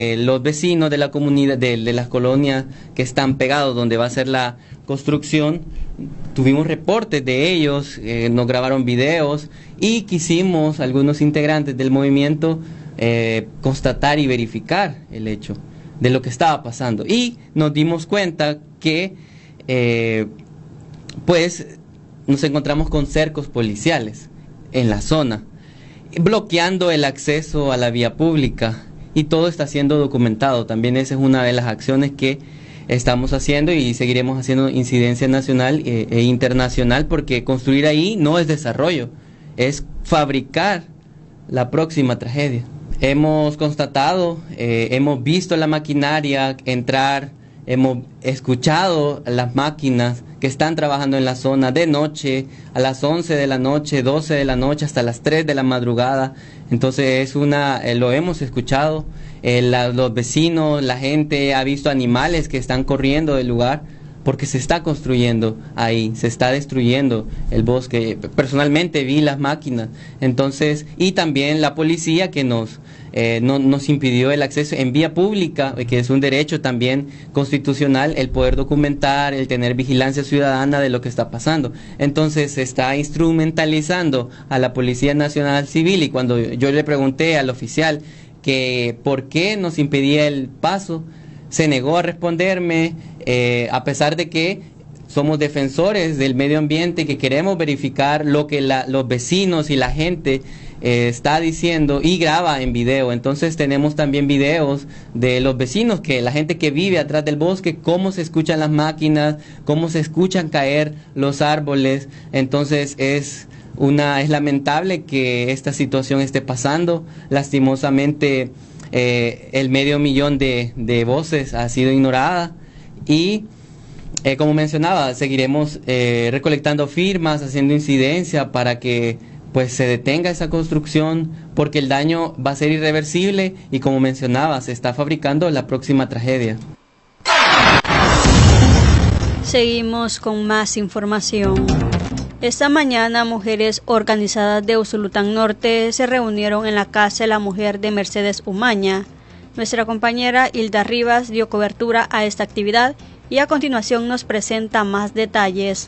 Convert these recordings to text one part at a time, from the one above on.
los vecinos de la comunidad, de las colonias que están pegados donde va a ser la construcción, tuvimos reportes de ellos, nos grabaron videos y quisimos, algunos integrantes del movimiento, constatar y verificar el hecho de lo que estaba pasando. Y nos dimos cuenta que, pues, nos encontramos con cercos policiales en la zona, bloqueando el acceso a la vía pública. Y todo está siendo documentado. También esa es una de las acciones que estamos haciendo y seguiremos haciendo incidencia nacional e internacional, porque construir ahí no es desarrollo, es fabricar la próxima tragedia. Hemos constatado, hemos visto la maquinaria entrar, hemos escuchado las máquinas que están trabajando en la zona de noche, a las 11 de la noche, 12 de la noche, hasta las 3 de la madrugada. Entonces lo hemos escuchado, los vecinos, la gente ha visto animales que están corriendo del lugar porque se está construyendo ahí, se está destruyendo el bosque. Personalmente vi las máquinas, entonces, y también la policía que nos impidió el acceso en vía pública, que es un derecho también constitucional, el poder documentar, el tener vigilancia ciudadana de lo que está pasando. Entonces se está instrumentalizando a la Policía Nacional Civil, y cuando yo le pregunté al oficial que por qué nos impedía el paso, se negó a responderme, a pesar de que somos defensores del medio ambiente, que queremos verificar lo que los vecinos y la gente está diciendo, y graba en video. Entonces tenemos también videos de los vecinos, que la gente que vive atrás del bosque, cómo se escuchan las máquinas, cómo se escuchan caer los árboles. Entonces es lamentable que esta situación esté pasando. Lastimosamente el medio millón de voces ha sido ignorada, y como mencionaba, seguiremos recolectando firmas, haciendo incidencia para que pues se detenga esa construcción, porque el daño va a ser irreversible y, como mencionaba, se está fabricando la próxima tragedia. Seguimos con más información. Esta mañana, mujeres organizadas de Usulután Norte se reunieron en la Casa de la Mujer de Mercedes Umaña. Nuestra compañera Hilda Rivas dio cobertura a esta actividad y a continuación nos presenta más detalles.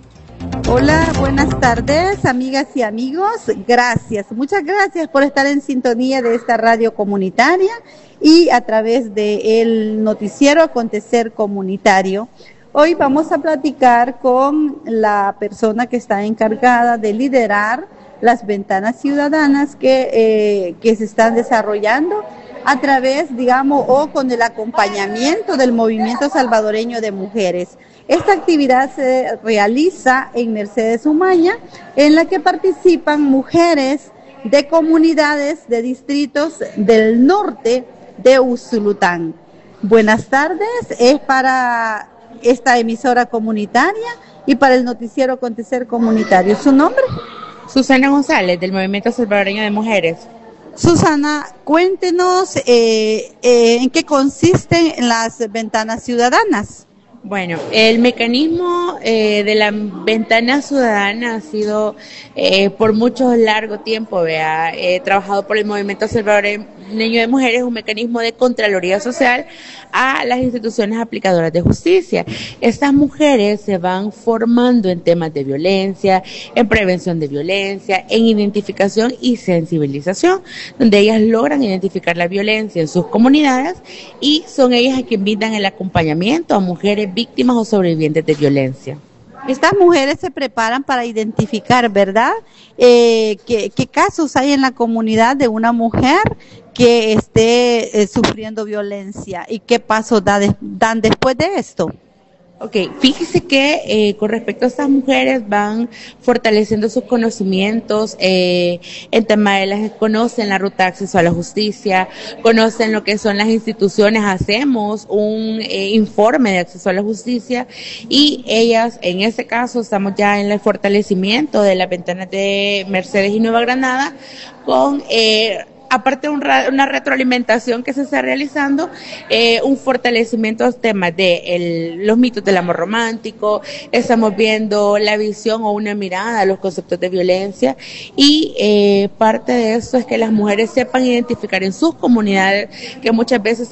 Hola, buenas tardes, amigas y amigos. Muchas gracias por estar en sintonía de esta radio comunitaria y a través del noticiero Acontecer Comunitario. Hoy vamos a platicar con la persona que está encargada de liderar las ventanas ciudadanas que se están desarrollando a través, digamos, o con el acompañamiento del Movimiento Salvadoreño de Mujeres. Esta actividad se realiza en Mercedes Umaña, en la que participan mujeres de comunidades de distritos del norte de Usulután. Buenas tardes, es para esta emisora comunitaria y para el noticiero Acontecer Comunitario. ¿Su nombre? Susana González, del Movimiento Salvadoreño de Mujeres. Susana, cuéntenos en qué consisten las ventanas ciudadanas. Bueno, el mecanismo de la ventana ciudadana ha sido por mucho largo tiempo, he trabajado por el Movimiento Salvadoreño de Mujeres, un mecanismo de Contraloría Social a las instituciones aplicadoras de justicia. Estas mujeres se van formando en temas de violencia, en prevención de violencia, en identificación y sensibilización, donde ellas logran identificar la violencia en sus comunidades, y son ellas a quien brindan el acompañamiento a mujeres víctimas o sobrevivientes de violencia. Estas mujeres se preparan para identificar, ¿verdad? ¿Qué casos hay en la comunidad de una mujer que esté sufriendo violencia y qué pasos dan después de esto? Ok, fíjese que con respecto a estas mujeres van fortaleciendo sus conocimientos en tema de conocen la ruta de acceso a la justicia, conocen lo que son las instituciones, hacemos un informe de acceso a la justicia, y ellas, en este caso, estamos ya en el fortalecimiento de las ventanas de Mercedes y Nueva Granada con aparte de una retroalimentación que se está realizando, un fortalecimiento de los temas de los mitos del amor romántico, estamos viendo la visión o una mirada a los conceptos de violencia y parte de eso es que las mujeres sepan identificar en sus comunidades que muchas veces